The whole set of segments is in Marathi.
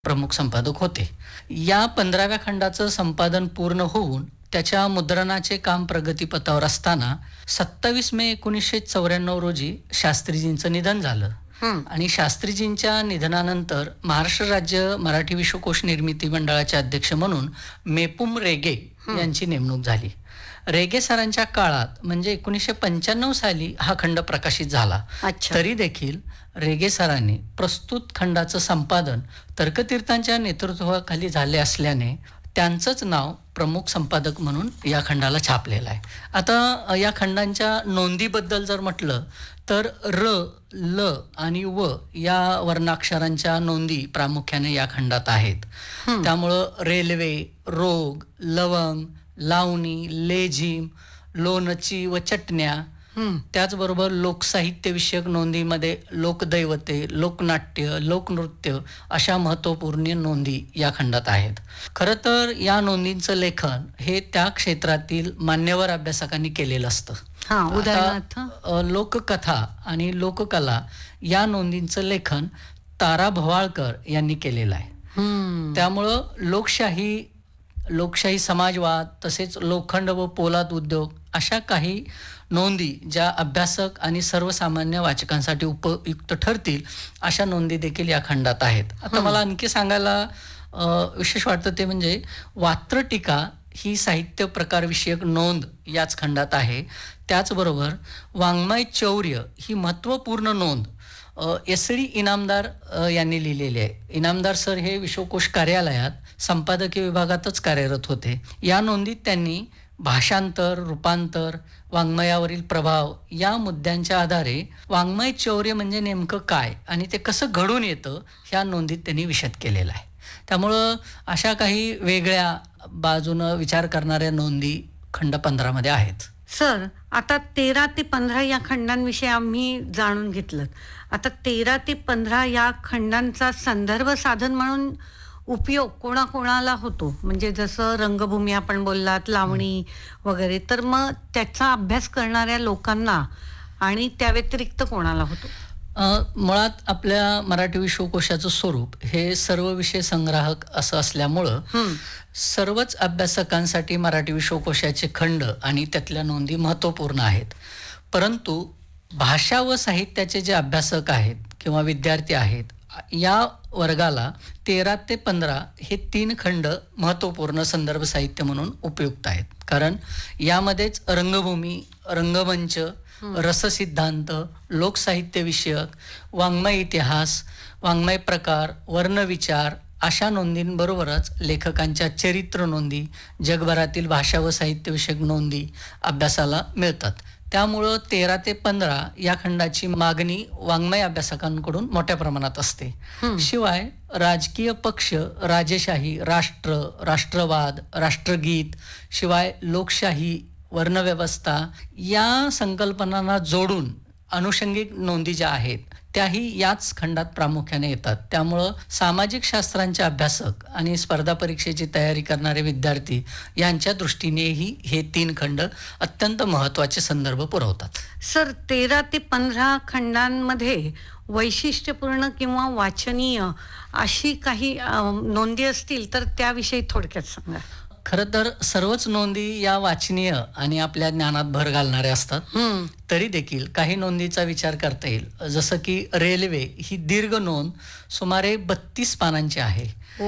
प्रमुख संपादक होते. या 15व्या खंडाचं संपादन पूर्ण होऊन त्याच्या मुद्रणाचे काम प्रगतीपथावर असताना 27 मे 1994 रोजी शास्त्रीजींचं निधन झालं. हं. आणि शास्त्रीजींच्या निधनानंतर महाराष्ट्र राज्य मराठी विश्वकोश निर्मिती मंडळाचे अध्यक्ष म्हणून मेपुम रेगे यांची नेमणूक झाली. रेगे सरांच्या काळात म्हणजे 1995 साली हा खंड प्रकाशित झाला. अच्छा. तरी देखील रेगे सरांनी प्रस्तुत खंडाचं संपादन तर्कतीर्थांच्या नेतृत्वाखाली झाले असल्याने त्यांचंच नाव प्रमुख संपादक म्हणून या खंडाला छापलेलं आहे. आता या खंडांच्या नोंदीबद्दल जर म्हटलं तर र, ल आणि व या वर्णाक्षरांच्या नोंदी प्रामुख्याने या खंडात आहेत. त्यामुळं रेल्वे, रोग, लवंग, लावणी, लेझिम, लोणची व चटण्या, त्याचबरोबर लोकसाहित्यविषयक नोंदीमध्ये लोकदैवते, लोकनाट्य, लोकनृत्य अशा महत्त्वपूर्ण नोंदी या खंडात आहेत. खरं तर या नोंदींचं लेखन हे त्या क्षेत्रातील मान्यवर अभ्यासकांनी केलेलं असतं. उदाहरणार्थ लोककथा आणि लोककला या नोंदींचं लेखन तारा भवाळकर यांनी केलेलं आहे. त्यामुळं लोकशाही समाजवाद तसेच लोखंड व पोलाद उद्योग अशा काही नोंदी ज्या अभ्यासक आणि सर्वसामान्य वाचकांसाठी उपयुक्त ठरतील अशा नोंदी देखील या खंडात आहेत. आता मला आणखी सांगायला विशेष वाटतं ते म्हणजे वात्रटिका ही साहित्य प्रकारविषयक नोंद याच खंडात आहे. त्याचबरोबर वाङ्मय चौर्य ही महत्त्वपूर्ण नोंद एस.डी. इनामदार यांनी लिहिलेली आहे. इनामदार सर हे विश्वकोश कार्यालयात संपादकीय विभागातच कार्यरत होते. या नोंदीत त्यांनी भाषांतर, रूपांतर, वाङ्मयावरील प्रभाव या मुद्द्यांच्या आधारे वाङ्मय चौर्य म्हणजे नेमकं काय आणि ते कसं घडून येतं ह्या नोंदीत त्यांनी विशद केलेला आहे. त्यामुळं अशा काही वेगळ्या बाजूनं विचार करणाऱ्या नोंदी खंड 15 मध्ये आहेत. सर, आता 13 ते 15 या खंडांविषयी आम्ही जाणून घेतलं. आता 13 ते 15 या खंडांचा संदर्भ साधन म्हणून उपयोग कोणाकोणाला होतो? म्हणजे जसं रंगभूमी आपण बोललात, लावणी वगैरे, तर मग त्याचा अभ्यास करणाऱ्या लोकांना आणि त्या व्यतिरिक्त कोणाला होतो? मुळात आपल्या मराठी विश्वकोशाचं स्वरूप हे सर्व विषय संग्राहक असं असल्यामुळं सर्वच अभ्यासकांसाठी मराठी विश्वकोशाचे खंड आणि त्यातल्या नोंदी महत्त्वपूर्ण आहेत. परंतु भाषा व साहित्याचे जे अभ्यासक आहेत किंवा विद्यार्थी आहेत या वर्गाला 13 ते 15 हे 3 खंड महत्त्वपूर्ण संदर्भ साहित्य म्हणून उपयुक्त आहेत. कारण यामध्येच रंगभूमी, रंगमंच, रससिद्धांत, लोकसाहित्य विषयक, वाङ्मय इतिहास, वाङ्मय प्रकार, वर्णविचार अशा नोंदींबरोबरच लेखकांच्या चरित्र नोंदी, जगभरातील भाषा व साहित्यविषयक नोंदी अभ्यासाला मिळतात. त्यामुळं 13 ते 15 या खंडाची मागणी वाङ्मय अभ्यासकांकडून मोठ्या प्रमाणात असते. शिवाय राजकीय पक्ष, राजेशाही, राष्ट्र, राष्ट्रवाद, राष्ट्रगीत, शिवाय लोकशाही, वर्णव्यवस्था या संकल्पनांना जोडून अनुषंगिक नोंदी ज्या आहेत त्याही याच खंडात प्रामुख्याने येतात. त्यामुळं सामाजिक शास्त्रांचे अभ्यासक आणि स्पर्धा परीक्षेची तयारी करणारे विद्यार्थी यांच्या दृष्टीनेही हे 3 खंड अत्यंत महत्त्वाचे संदर्भ पुरवतात. सर, 13 ते 15 खंडांमध्ये वैशिष्ट्यपूर्ण किंवा वाचनीय अशी काही नोंदी असतील तर त्याविषयी थोडक्यात सांगा. खरं तर सर्वच नोंदी या वाचनीय आणि आपल्या ज्ञानात भर घालणाऱ्या असतात. तरी देखील काही नोंदीचा विचार करता येईल. जसं की रेल्वे ही दीर्घ नोंद सुमारे 32 पानांची आहे.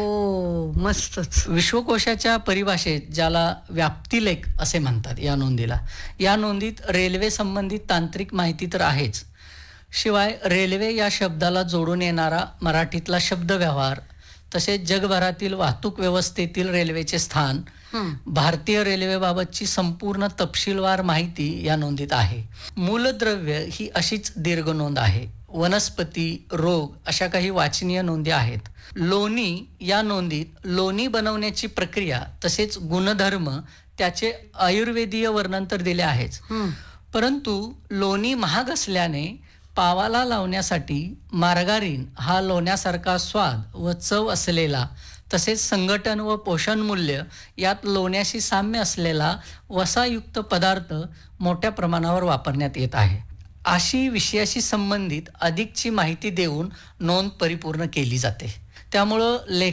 मस्तच. विश्वकोशाच्या परिभाषेत ज्याला व्याप्तिलेख असे म्हणतात या नोंदीला. या नोंदीत रेल्वे संबंधित तांत्रिक माहिती तर आहेच, शिवाय रेल्वे या शब्दाला जोडून येणारा मराठीतला शब्दव्यवहार, तसेच जगभरातील वाहतूक व्यवस्थेतील रेल्वेचे स्थान, भारतीय रेल्वेबाबतची संपूर्ण तपशीलवार माहिती या नोंदीत आहे. मूलद्रव्य ही अशीच दीर्घ नोंद आहे. वनस्पती, रोग अशा काही वाचनीय नोंदी आहेत. लोणी या नोंदीत लोणी बनवण्याची प्रक्रिया तसेच गुणधर्म त्याचे आयुर्वेदीय वर्णन तर दिले आहेच, परंतु लोणी महाग असल्याने पावाला लावण्यासाठी मार्गारीन हा लोण्यासारखा स्वाद व चव असलेला तसेच संघटन व पोषण मूल्य यात लोण्याशी साम्य असलेला वसायुक्त पदार्थ मोठ्या प्रमाणावर वापरण्यात येत आहे. अशी विषयाशी संबंधित अधिकची माहिती देऊन नोंद परिपूर्ण केली जाते. त्यामुळं